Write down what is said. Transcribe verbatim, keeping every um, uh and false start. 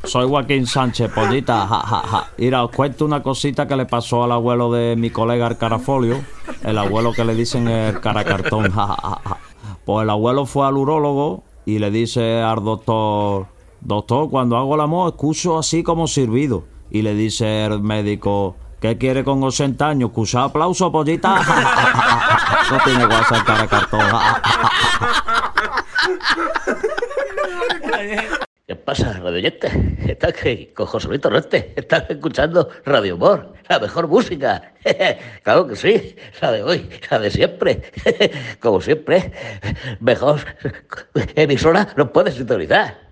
soy Joaquín Sánchez, pollita, ja, ja, ja. Mira, os cuento una cosita que le pasó al abuelo de mi colega el Carafolio, el abuelo que le dicen el Caracartón, ja, ja, ja, ja. Pues el abuelo fue al urólogo y le dice al doctor, doctor, cuando hago el amor escucho así como silbido. Y le dice el médico, ¿qué quiere con ochenta años? ¿Escuchar aplauso, pollita? No tiene WhatsApp, Caracartón. ¿Qué pasa, radioyentes? Estás que con José Luis Torrente, estás escuchando Radio Humor, la mejor música. Claro que sí, la de hoy, la de siempre. Como siempre, mejor emisora nos puedes sintonizar.